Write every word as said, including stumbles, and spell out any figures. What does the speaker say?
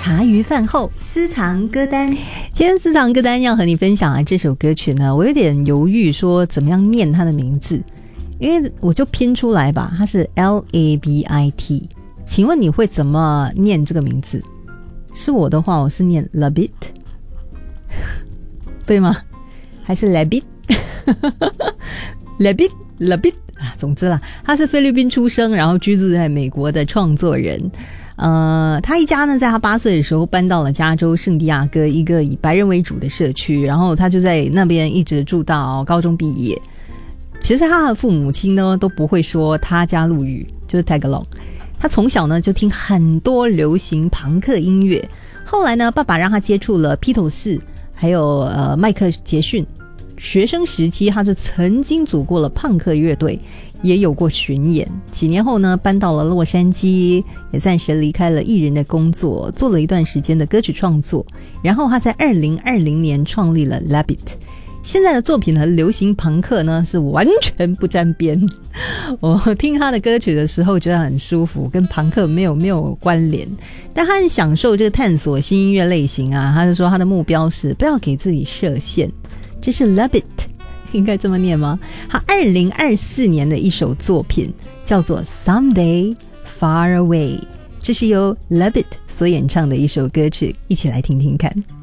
茶余饭后私藏歌单。 今天私藏歌单要和你分享的这首歌曲呢，我有点犹豫说怎么样念它的名字，因为我就拼出来吧，它是 L A B I T。 请问你会怎么念这个名字？是我的话我是念 Labit 对吗？还是 Labit Labit Labit 啊，总之啦，他是菲律宾出生然后居住在美国的创作人。呃，他一家呢，在他八岁的时候搬到了加州圣地亚哥一个以白人为主的社区，然后他就在那边一直住到高中毕业。其实他的父母亲呢都不会说他加祿语，就是 Tagalog。他从小呢就听很多流行朋克音乐，后来呢，爸爸让他接触了披头士，还有呃迈克杰逊。学生时期他就曾经组过了朋克乐队，也有过巡演。几年后呢，搬到了洛杉矶，也暂时离开了艺人的工作，做了一段时间的歌曲创作。然后他在二零二零年创立了 Labit。 现在的作品和流行朋克呢是完全不沾边。我听他的歌曲的时候觉得很舒服，跟朋克没有没有关联，但他很享受这个探索新音乐类型啊。他就说他的目标是不要给自己设限，这是 Labit， 应该这么念吗？他二零二四年的一首作品叫做 Someday Far Away， 这是由 Labit 所演唱的一首歌曲，一起来听听看。